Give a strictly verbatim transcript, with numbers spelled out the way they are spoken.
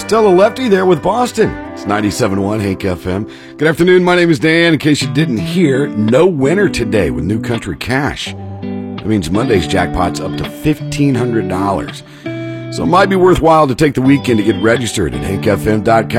Still a lefty there with Boston. It's ninety-seven point one Hank F M. Good afternoon. My name is Dan. In case you didn't hear, no winner today with New Country Cash. That means Monday's jackpot's up to fifteen hundred dollars. So it might be worthwhile to take the weekend to get registered at hank f m dot com.